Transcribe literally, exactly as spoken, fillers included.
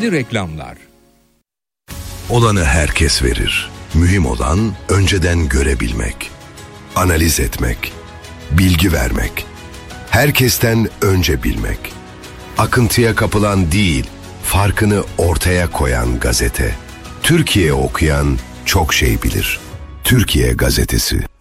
İlgili reklamlar. Olanı herkes verir. Mühim olan önceden görebilmek, analiz etmek, bilgi vermek, herkesten önce bilmek. Akıntıya kapılan değil, farkını ortaya koyan gazete. Türkiye okuyan çok şey bilir. Türkiye Gazetesi.